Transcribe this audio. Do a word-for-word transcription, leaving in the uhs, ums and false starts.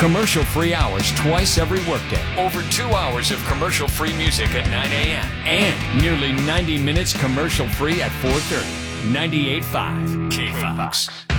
Commercial-free hours twice every workday. Over two hours of commercial-free music at nine a.m. And nearly ninety minutes commercial-free at four thirty. ninety-eight point five K Fox.